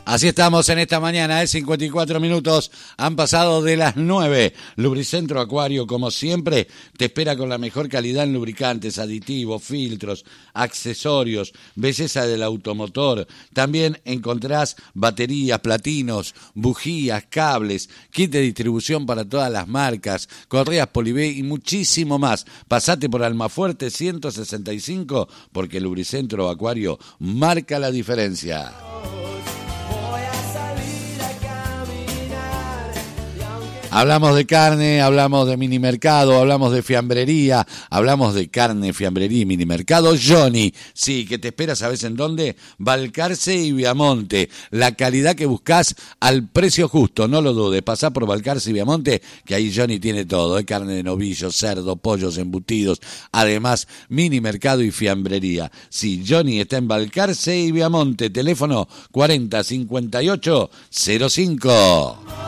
Así estamos en esta mañana, 54 minutos, han pasado de las 9. Lubricentro Acuario, como siempre, te espera con la mejor calidad en lubricantes, aditivos, filtros, accesorios, belleza del automotor. También encontrás baterías, platinos, bujías, cables, kit de distribución para todas las marcas, correas Polibé y muchísimo más. Pasate por Almafuerte 165 porque Lubricentro Acuario marca la diferencia. Hablamos de carne, hablamos de minimercado, hablamos de fiambrería, hablamos de carne, fiambrería y minimercado. Johnny, sí, que te espera, ¿sabes en dónde? Balcarce y Viamonte. La calidad que buscas al precio justo, no lo dudes. Pasá por Balcarce y Viamonte, que ahí Johnny tiene todo, carne de novillo, cerdo, pollos, embutidos. Además, minimercado y fiambrería. Sí, Johnny está en Balcarce y Viamonte. Teléfono 40 58 05.